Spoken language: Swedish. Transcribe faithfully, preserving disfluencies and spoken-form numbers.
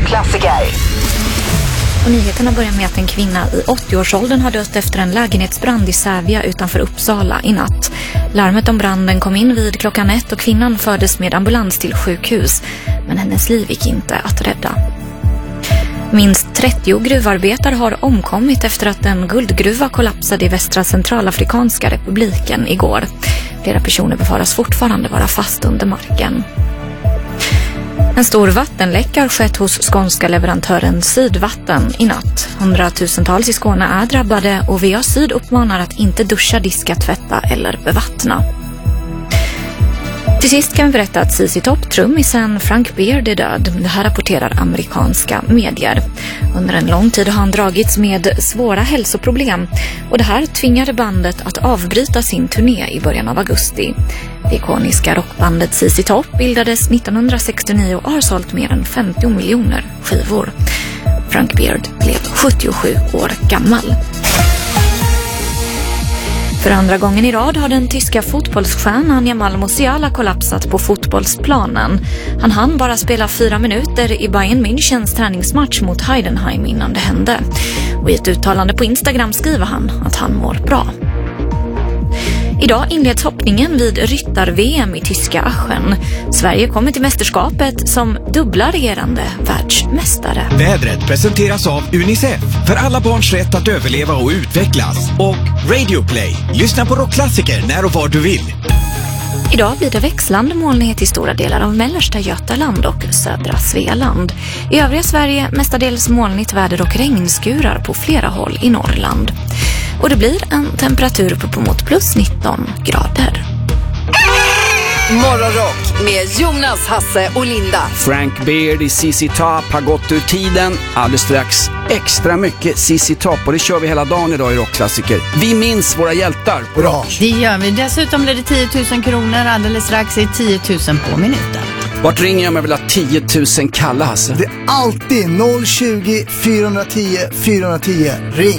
rockklassiker. Och nyheterna börjar med att en kvinna i åttio-årsåldern har dött efter en lägenhetsbrand i Sävja utanför Uppsala i natt. Larmet om branden kom in vid klockan ett och kvinnan fördes med ambulans till sjukhus, men hennes liv gick inte att rädda. Minst trettio gruvarbetare har omkommit efter att en guldgruva kollapsade i västra Centralafrikanska republiken igår. Flera personer befaras fortfarande vara fast under marken. En stor vattenläcka har skett hos skånska leverantören Sydvatten i natt. Hundratusentals i Skåne är drabbade och V A Syd uppmanar att inte duscha, diska, tvätta eller bevattna. Till sist kan vi berätta att C C Top-trummisen Frank Beard är död. Det här rapporterar amerikanska medier. Under en lång tid har han dragits med svåra hälsoproblem och det här tvingade bandet att avbryta sin turné i början av augusti. Det ikoniska rockbandet C C Top bildades nittonhundrasextionio och har sålt mer än femtio miljoner skivor. Frank Beard blev sjuttiosju år gammal. För andra gången i rad har den tyska fotbollsstjärnan Jamal Musiala kollapsat på fotbollsplanen. Han hann bara spela fyra minuter i Bayern Münchens träningsmatch mot Heidenheim innan det hände. Och i ett uttalande på Instagram skriver han att han mår bra. Idag inleds hoppningen vid ryttar-V M i tyska Aachen. Sverige kommer till mästerskapet som dubbla regerande världsmästare. Vädret presenteras av UNICEF för alla barns rätt att överleva och utvecklas. Och Radio Play. Lyssna på rockklassiker när och var du vill. Idag blir det växlande molnighet i stora delar av mellersta Götaland och södra Svealand. I övriga Sverige mestadels molnigt väder och regnskurar på flera håll i Norrland. Och det blir en temperatur på mot plus nitton grader. Morgonrock med Jonas, Hasse och Linda. Frank Beard i C C Top har gått ur tiden. Alldeles strax extra mycket C C Top och det kör vi hela dagen idag i rockklassiker. Vi minns våra hjältar. Bra. Det gör vi. Dessutom blir det tio tusen kronor alldeles strax i tio tusen på minuten. Vart ringer jag om jag vill ha tio tusen kalla, Hasse? Det är alltid noll tjugo, fyrahundratio, fyrahundratio. Ring.